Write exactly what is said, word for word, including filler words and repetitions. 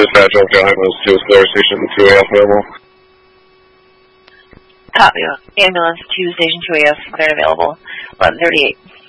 dispatch Oak Ambulance to Square Station two A F available. Copy. Ambulance to Station two A F, they're available. eleven thirty-eight.